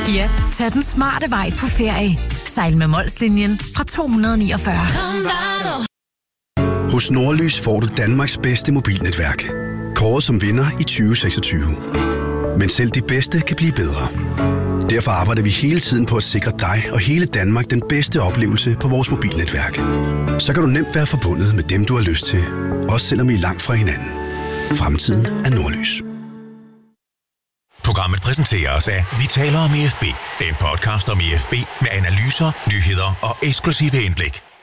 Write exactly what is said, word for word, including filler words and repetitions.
Ja, tag den smarte vej på ferie. Sejl med Molslinjen fra to hundrede og niogfyrre. Hos Nordlys får du Danmarks bedste mobilnetværk. Kåret som vinder i tyve seksogtyve. Men selv de bedste kan blive bedre. Derfor arbejder vi hele tiden på at sikre dig og hele Danmark den bedste oplevelse på vores mobilnetværk. Så kan du nemt være forbundet med dem, du har lyst til. Også selvom I er langt fra hinanden. Fremtiden er Nordlys. Programmet præsenteres af Vi taler om E F B. En podcast om E F B med analyser, nyheder og eksklusive indblik.